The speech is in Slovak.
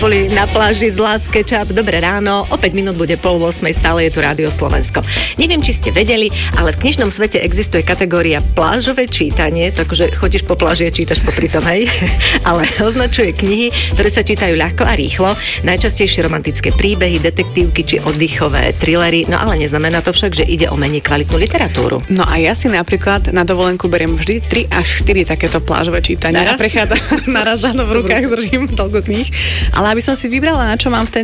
boli na pláži z Last Ketchup. Dobré ráno, o 5 minút bude 7:30, stále je tu Rádio Slovensko. Neviem, či ste vedeli, ale v knižnom svete existuje kategória plážové čítanie, takže chodíš po pláži a čítaš popri tom, hej? Ale označuje knihy, ktoré sa čítajú ľahko a rýchlo, najčastejšie romantické príbehy, detektívky či oddychové thrillery, no ale neznamená to však, že ide o menej kvalitnú literatúru. No a ja si napríklad na dovolenku beriem vždy 3 až 4 takéto plážové čítania. Naraz? A prechádza naraz, áno, v rukách držím toľko kníh. Ale aby som si vybrala, na čo mám v ten